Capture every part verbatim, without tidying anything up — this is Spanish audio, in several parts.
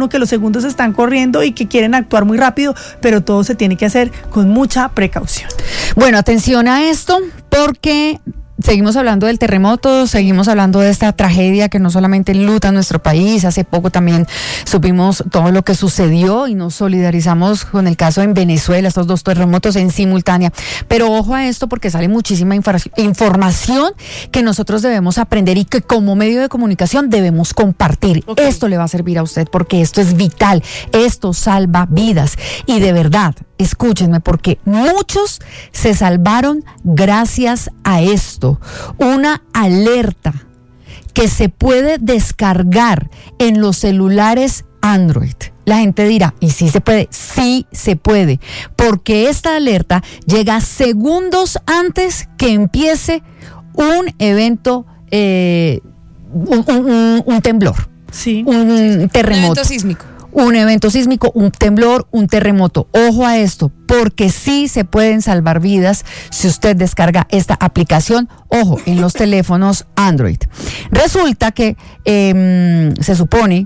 uno que los segundos están corriendo y que quieren actuar muy rápido, pero todo se tiene que hacer con mucha precaución. Bueno, atención a esto, porque seguimos hablando del terremoto, seguimos hablando de esta tragedia que no solamente enluta a nuestro país. Hace poco también supimos todo lo que sucedió y nos solidarizamos con el caso en Venezuela, estos dos terremotos en simultánea. Pero ojo a esto, porque sale muchísima infor- información que nosotros debemos aprender y que como medio de comunicación debemos compartir. Okay. Esto le va a servir a usted porque esto es vital, esto salva vidas. Y de verdad, escúchenme, porque muchos se salvaron gracias a esto. Una alerta que se puede descargar en los celulares Android. La gente dirá, ¿y sí se puede? Sí se puede, porque esta alerta llega segundos antes que empiece un evento, eh, un, un, un temblor, sí. un terremoto. Un evento sísmico. Un evento sísmico, un temblor, un terremoto. Ojo a esto, porque sí se pueden salvar vidas si usted descarga esta aplicación, ojo, en los teléfonos Android. Resulta que eh, se supone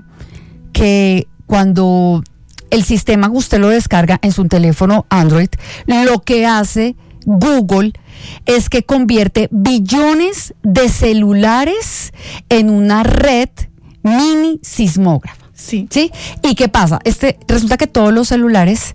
que cuando el sistema usted lo descarga en su teléfono Android, lo que hace Google es que convierte billones de celulares en una red mini sismógrafa. Sí. ¿Sí? ¿Y qué pasa? Este, resulta que todos los celulares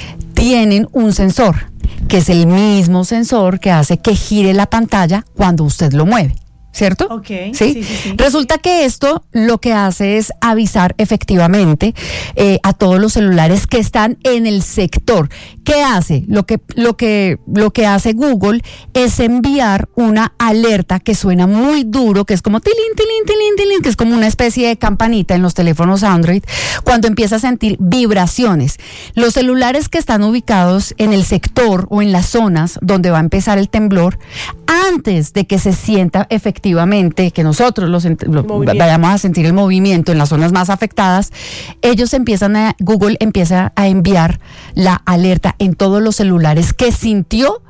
tienen un sensor, que es el mismo sensor que hace que gire la pantalla cuando usted lo mueve. ¿Cierto? Ok. ¿Sí? Sí, sí, sí. Resulta que esto lo que hace es avisar efectivamente eh, a todos los celulares que están en el sector. ¿Qué hace? Lo que, lo que, lo que hace Google es enviar una alerta que suena muy duro, que es como tilín, tilín, tilín, tilín, que es como una especie de campanita en los teléfonos Android, cuando empieza a sentir vibraciones. Los celulares que están ubicados en el sector o en las zonas donde va a empezar el temblor, antes de que se sienta efectivamente efectivamente, que nosotros los, lo, vayamos a sentir el movimiento en las zonas más afectadas, ellos empiezan a, Google empieza a enviar la alerta en todos los celulares que sintió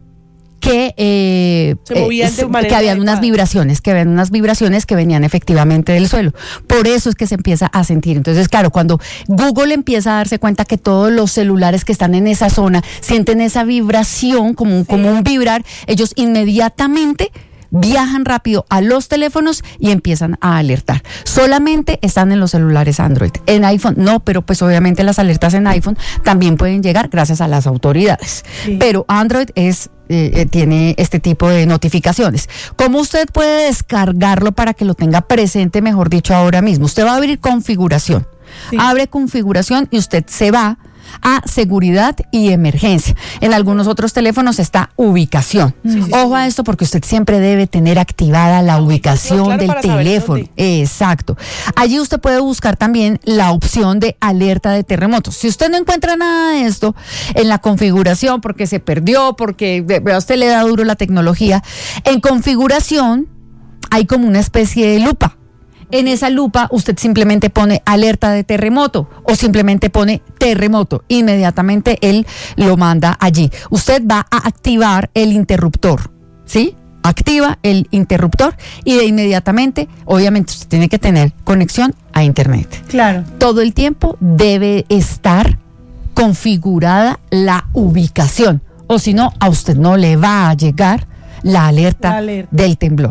que, eh, Se movían de eh, manera que habían unas vibraciones, que habían unas vibraciones que venían efectivamente del suelo. Por eso es que se empieza a sentir. Entonces, claro, cuando Google empieza a darse cuenta que todos los celulares que están en esa zona sienten esa vibración, como un, sí. como un vibrar, ellos inmediatamente viajan rápido a los teléfonos y empiezan a alertar. Solamente están en los celulares Android. En iPhone no, pero pues obviamente las alertas en iPhone también pueden llegar gracias a las autoridades. Sí. Pero Android es eh, tiene este tipo de notificaciones. ¿Cómo usted puede descargarlo para que lo tenga presente, mejor dicho, ahora mismo? Usted va a abrir configuración. Sí. Abre configuración y usted se va a seguridad y emergencia. En algunos otros teléfonos está ubicación. Sí, sí, Ojo sí. a esto, porque usted siempre debe tener activada la ubicación no, claro, del teléfono. Exacto. Allí usted puede buscar también la opción de alerta de terremotos. Si usted no encuentra nada de esto en la configuración, porque se perdió, porque a usted le da duro la tecnología, en configuración hay como una especie de lupa. En esa lupa usted simplemente pone alerta de terremoto o simplemente pone terremoto. Inmediatamente él lo manda allí. Usted va a activar el interruptor, ¿sí? Activa el interruptor y de inmediatamente, obviamente usted tiene que tener conexión a internet. Claro. Todo el tiempo debe estar configurada la ubicación, o si no, a usted no le va a llegar la alerta, la alerta. del temblor.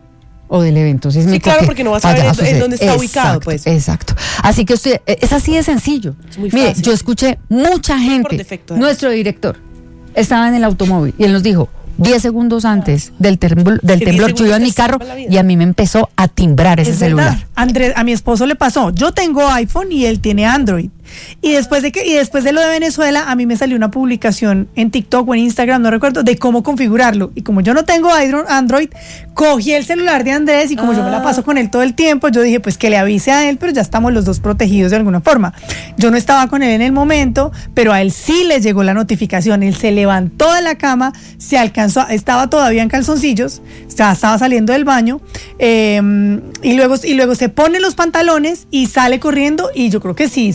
O del evento sísmico. Sí, claro, porque no vas a saber en, en dónde está exacto, ubicado, pues. Exacto. Así que usted, es así de sencillo. Es muy Mire, fácil, yo sí. escuché mucha gente. Por defecto, nuestro director estaba en el automóvil y él nos dijo, diez segundos antes del, temblor, del temblor, yo iba en mi carro y a mí me empezó a timbrar ese es celular. Verdad. Andrés, a mi esposo le pasó. Yo tengo iPhone y él tiene Android. Y después de que y después de lo de Venezuela, a mí me salió una publicación en TikTok o en Instagram, no recuerdo, de cómo configurarlo. Y como yo no tengo Android, cogí el celular de Andrés y como ah. yo me la paso con él todo el tiempo, yo dije, pues que le avise a él, pero ya estamos los dos protegidos de alguna forma. Yo no estaba con él en el momento, pero a él sí le llegó la notificación. Él se levantó de la cama, se alcanzó, estaba todavía en calzoncillos, estaba, estaba saliendo del baño, eh, y luego y luego se pone los pantalones y sale corriendo, y yo creo que sí, son diez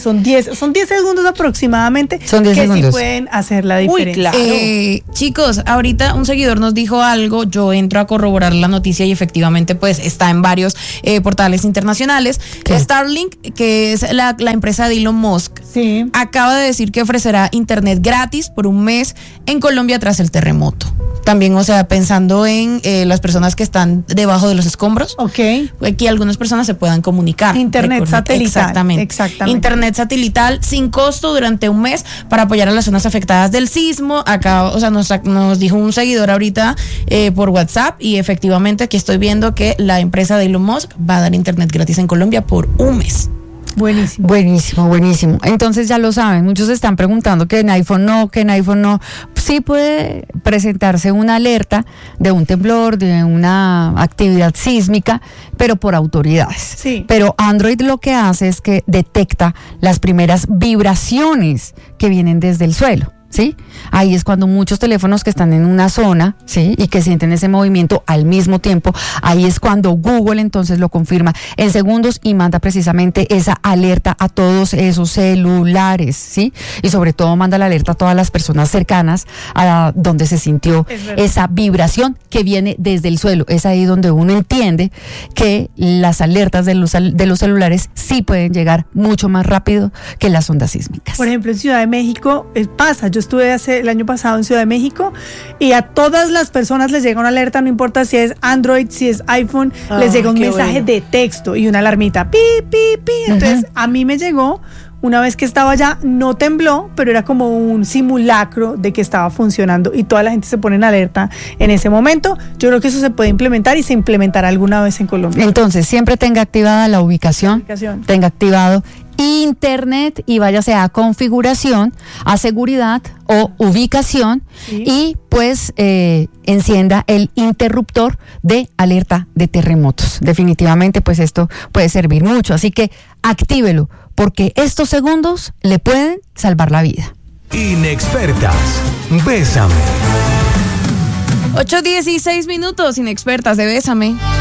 diez, son diez segundos aproximadamente son diez que segundos. sí pueden hacer la diferencia. Uy, claro. Eh, chicos, ahorita un seguidor nos dijo algo, yo entro a corroborar la noticia y efectivamente pues está en varios eh, portales internacionales. ¿Qué? Starlink, que es la, la empresa de Elon Musk, Sí. acaba de decir que ofrecerá internet gratis por un mes en Colombia tras el terremoto. También, o sea, pensando en eh, las personas que están debajo de los escombros, Ok. que algunas personas se puedan comunicar. Internet Recuerden, satelital. Exactamente. Exactamente. Internet satelital sin costo durante un mes para apoyar a las zonas afectadas del sismo. Acá, o sea, nos, nos dijo un seguidor ahorita eh, por WhatsApp y efectivamente aquí estoy viendo que la empresa de Elon Musk va a dar internet gratis en Colombia por un mes. Buenísimo. Buenísimo, buenísimo. Entonces ya lo saben, muchos están preguntando que en iPhone no, que en iPhone no. Sí puede presentarse una alerta de un temblor, de una actividad sísmica, pero por autoridades. Sí. Pero Android lo que hace es que detecta las primeras vibraciones que vienen desde el suelo. ¿Sí? Ahí es cuando muchos teléfonos que están en una zona, ¿sí? Y que sienten ese movimiento al mismo tiempo, ahí es cuando Google entonces lo confirma en segundos y manda precisamente esa alerta a todos esos celulares, ¿sí? Y sobre todo manda la alerta a todas las personas cercanas a donde se sintió esa vibración que viene desde el suelo. Es ahí donde uno entiende que las alertas de los, de los celulares sí pueden llegar mucho más rápido que las ondas sísmicas. Por ejemplo, en Ciudad de México eh, pasa, yo estuve hace el año pasado en Ciudad de México y a todas las personas les llega una alerta, no importa si es Android, si es iPhone, Ah, les llega un qué mensaje bueno. de texto y una alarmita, pi, pi, pi. Entonces, Ujú. a mí me llegó, una vez que estaba allá, no tembló, pero era como un simulacro de que estaba funcionando y toda la gente se pone en alerta en ese momento. Yo creo que eso se puede implementar y se implementará alguna vez en Colombia. Entonces, siempre tenga activada la ubicación, Ubicación. tenga activado internet y váyase a configuración, a seguridad o ubicación Sí. y pues eh, encienda el interruptor de alerta de terremotos. Definitivamente pues esto puede servir mucho, así que actívelo porque estos segundos le pueden salvar la vida. Inexpertas, bésame. ocho dieciséis minutos, inexpertas de Bésame.